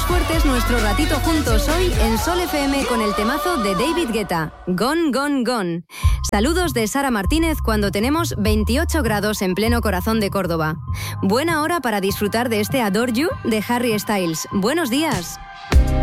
fuertes nuestro ratito juntos hoy en Sol FM con el temazo de David Guetta, Gone, Gone, Gone. Saludos de Sara Martínez cuando tenemos 28 grados en pleno corazón de Córdoba. Buena hora para disfrutar de este Adore You de Harry Styles. Buenos días.